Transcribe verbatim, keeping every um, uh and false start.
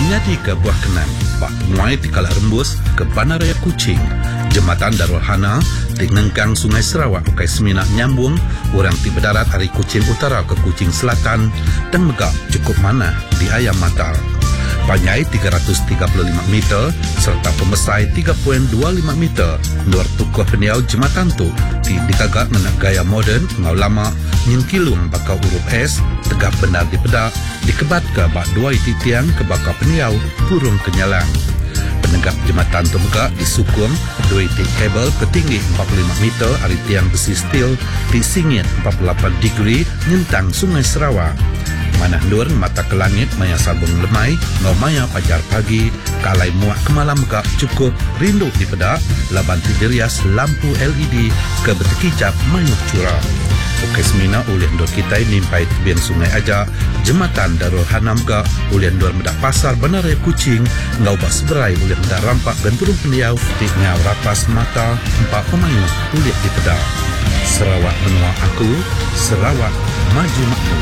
Menyadi ke buah kenan, bak muai di kala rembus ke Bandaraya Kuching. Jembatan Darul Hana di Nengkang Sungai Sarawak ukai semina nyambung orang ti berdarat dari Kuching Utara ke Kuching Selatan dan megak cukup mana di Ayam Matar. Panjai tiga ratus tiga puluh lima meter serta pembesai tiga koma dua lima meter. Luar tukuh peniau jembatan tu di dikagak dengan gaya moden ngau lama nyengkilung bakau urup es tegap benar di pedak dikebat ke bak dua iti tiang ke bakau peniau purung kenyalang. Penegak jembatan tu megak disukung dua iti kabel ketinggi empat puluh lima meter dari tiang besi steel di singit empat puluh lapan degree nyentang Sungai Sarawak. Manah nur mata ke langit maya sabung lemai ngau maya pajar pagi kalai muak ke malam megak cukup rindu di pedak laban tidirias lampu L E D ke bertekijap mayuh curah. Okey semina ulian dor kita nimpai tebian sungai aja jembatan Darul Hana megak ulian dor medak pasar Bandaraya Kuching ngau bak seberai ulian medak rampak dan turun peniau di ngau rapas mata empat pemayuh ulian di pedak. Sarawak benua aku, Sarawak maju makmur.